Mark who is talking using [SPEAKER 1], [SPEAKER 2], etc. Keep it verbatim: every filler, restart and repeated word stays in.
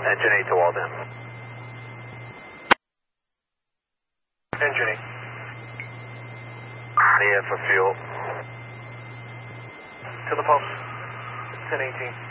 [SPEAKER 1] Engine eight to Walden.
[SPEAKER 2] Engine eight.
[SPEAKER 1] E F for fuel.
[SPEAKER 2] To the post. ten eighteen.